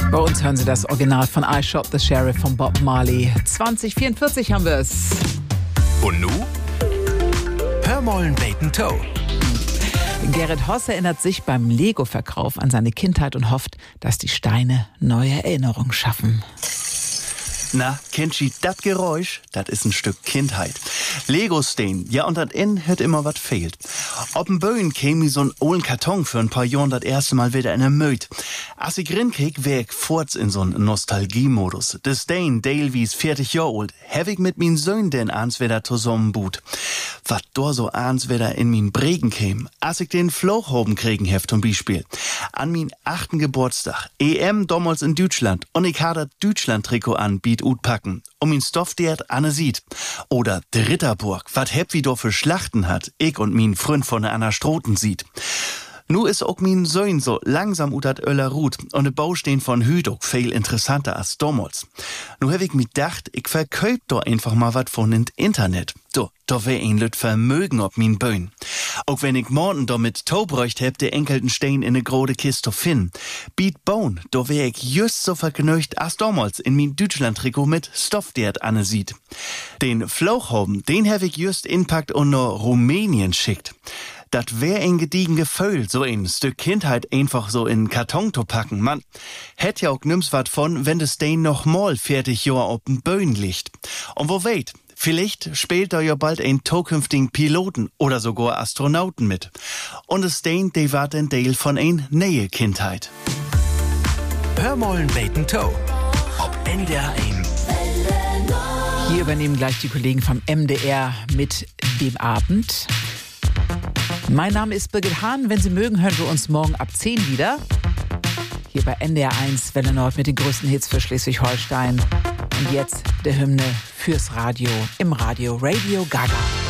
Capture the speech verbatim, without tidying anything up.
Bei uns hören Sie das Original von I Shot the Sheriff von Bob Marley. zwanzig vierundvierzig haben wir es. Und nu? Hör mollen Bacon Toe. Gerrit Hoss erinnert sich beim Lego-Verkauf an seine Kindheit und hofft, dass die Steine neue Erinnerungen schaffen. Na, kennt ihr dat Geräusch? Dat is ein Stück Kindheit. Lego-Stein, ja, und dat in hört immer wat fehlt. Ob'n Böen käm mi so'n ollen Karton für ein paar Jahren dat erste Mal wieder in der Möd. Als ich rinkek, wär ich forts in so'n Nostalgie-Modus. De Stein, Dale wie's vierzig Jahre alt, hab ich mit min Söhn denn ans wieder zusammenbut. Wat do so ans wieder in min Bregen käm, als ich den Flochhoben kriegen hef zum Beispiel. An min achten Geburtstag, E M damals in Deutschland, und ich ha dat Deutschland-Trikot an, biet ut packen, um min Stoff dert Anne sieht. Oder de Ritterburg, wat heb wie do für Schlachten hat, ich und min Freund von der Anna Stroten sieht. Nu is ook min Söhn so langsam ut dat Öller Rut und de Baustehen von Hüdok viel interessanter als damals. Nu hab ich mi dacht, ich verköp do einfach mal wat von in Internet. Do, do wär ein Lüt Vermögen ob min Böen. Auch wenn ich morgen do mit Taubräucht heb, de enkelten Stein in ne grode Kiste finden. Biet bauen, do wär ich just so vergnügt als damals in min Deutschland-Trikot mit Stoff dert Anne sieht. Den Flauchhoben, den hab ich just inpackt und no Rumänien schickt. Dat wär ein gediegen Gefühl, so ein Stück Kindheit einfach so in Karton zu packen. Man hätt ja auch nimm's wat von, wenn de Stein noch mal vierzig Jahr auf'n Böen liegt. Und wo weit, vielleicht spielt da ja bald ein zukünftigen Piloten oder sogar Astronauten mit. Und de Stein, de wart ein Teil von ein neue Kindheit. Hör mollen Bacon Toe. Ob N D R eins. Hier übernehmen gleich die Kollegen vom M D R mit dem Abend. Mein Name ist Birgit Hahn. Wenn Sie mögen, hören wir uns morgen ab zehn wieder. Hier bei N D R eins Welle Nord mit den größten Hits für Schleswig-Holstein. Und jetzt der Hymne fürs Radio im Radio Radio Gaga.